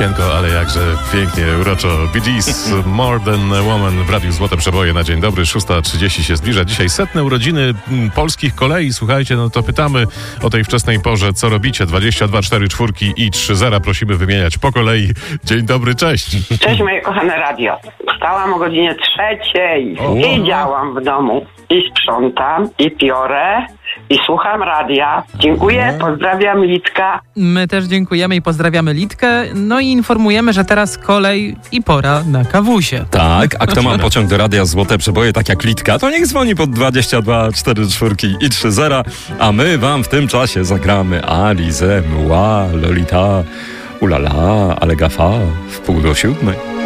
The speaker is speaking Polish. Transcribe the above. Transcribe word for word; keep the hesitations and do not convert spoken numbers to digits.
Cienko, ale jakże pięknie, uroczo. Bee Gees, More Than a Woman w Radiu Złote Przeboje na dzień dobry. szósta trzydzieści się zbliża. Dzisiaj setne urodziny polskich kolei. Słuchajcie, no to pytamy o tej wczesnej porze, co robicie? dwadzieścia dwa cztery cztery i trzy zera. Prosimy wymieniać po kolei. Dzień dobry, cześć. Cześć moje kochane radio. Wstałam o godzinie trzeciej O. i działam w domu. I sprzątam, i piorę, i słucham radia. Dziękuję, pozdrawiam Litka. My też dziękujemy i pozdrawiamy Litkę. No i informujemy, że teraz kolej i pora na kawusie. Tak, a kto ma pociąg do radia Złote Przeboje, tak jak Litka, to niech dzwoni pod dwadzieścia dwa cztery cztery i trzy zera, a my wam w tym czasie zagramy Alizę, Mła, Lolita, ulala, ale gafa w pół do siódmej.